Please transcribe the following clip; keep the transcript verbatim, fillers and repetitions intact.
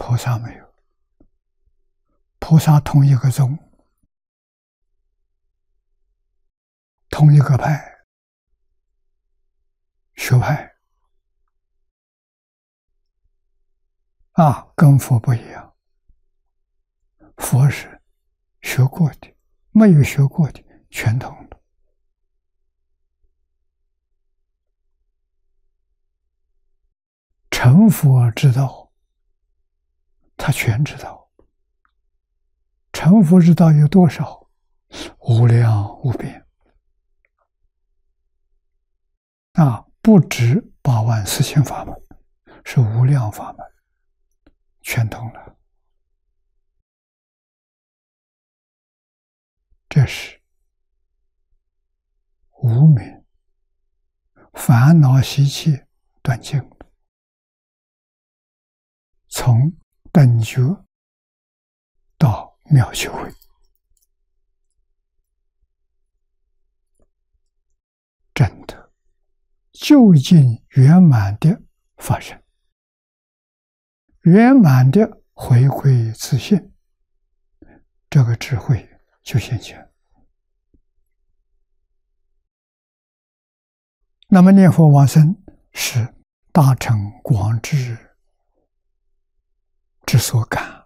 菩萨没有，菩萨同一个宗，同一个派，学派啊，跟佛不一样。佛是学过的，没有学过的全通的。成佛之道，他全知道。成佛之道有多少？无量无边啊！不止八万四千法门，是无量法门，全通了。这是无明烦恼习气断尽，从等觉到妙觉位，真的究竟圆满的发生，圆满的回归自性，这个智慧就现前。那么念佛往生是大乘广智之所感。